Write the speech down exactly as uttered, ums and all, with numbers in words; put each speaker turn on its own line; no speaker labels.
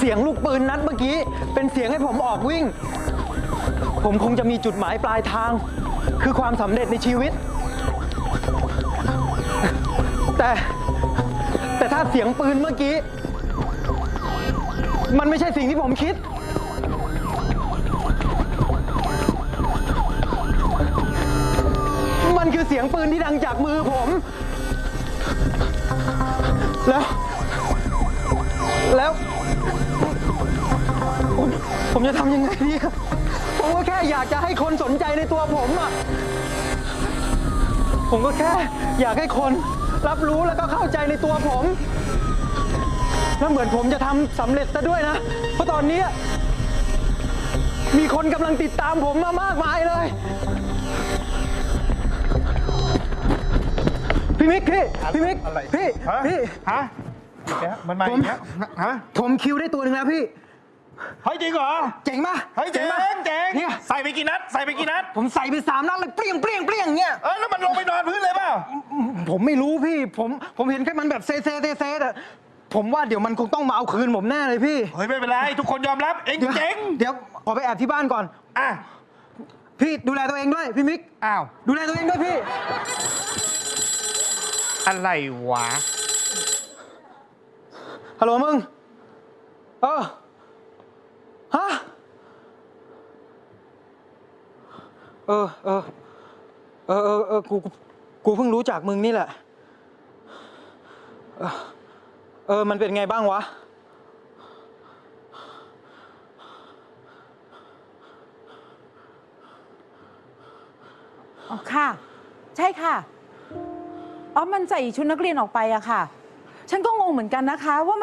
เสียงลูกปืนนัดเมื่อกี้เป็นเสียงให้ผมออกวิ่งผมคงจะมีจุดหมายปลายทางคือความสำเร็จในชีวิตแต่แต่ถ้าเสียงปืนเมื่อกี้มันไม่ใช่สิ่งที่ผมคิดมันคือเสียงปืนที่ดังจากมือผมแล้วแล้วผมผมจะทำยังไงดีครับผมก็แค่อยากจะให้คนสนใจในตัวผมอ่ะผมก็แค่อยากให้คนรับรู้แล้วก็เข้าใจในตัวผมแล้วเหมือนผมจะทำสำเร็จซะด้วยนะเพราะตอนนี้มีคนกำลังติดตามผมมามากมายเลยพี่มิกพี่พี่มิกพี่พี่
ฮะมันมาอย่างเงี้ยฮะ
ผมคิวได้ตัวหนึ่งแล้วพี่
เฮ้ยจริงเหรอ
เจ๋งป่ะ
เฮ้ยเจ๋งเจ๋ง
เนี่ย
ใส่ไปกี่นัดใส่ไปกี่นัด
ผมใส่ไปสามนัดเลยเปรี้ยงเปรี้ยงเปรี้ยงเงี้ย
เออแล้วมันลงไปนอนพื้นเลยเปล่า
ผมไม่รู้พี่ผมผมเห็นแค่มันแบบเซเซเซเซแต่ผมว่าเดี๋ยวมันคงต้องมาเอาคืนผมแน่เลยพี่
เฮ้ยไม่เป็นไรทุกคนยอมรับเองเจ๋ง
เดี๋ยวขอไปแอบที่บ้านก่อน
อ่ะ
พี่ดูแลตัวเองด้วยพี่มิก
อ้าว
ดูแลตัวเองด้วยพี่
อะไรวะ
ฮัลโหลมึงเออฮะเออเออเออเออเออกูกูเพิ่งรู้จักมึงนี่แหละเออเออมันเป็นไงบ้างวะ
อ๋อค่ะใช่ค่ะอ๋อมันใส่ชุดนักเรียนออกไปอะค่ะฉันก็งงเหมือนกันนะคะว่า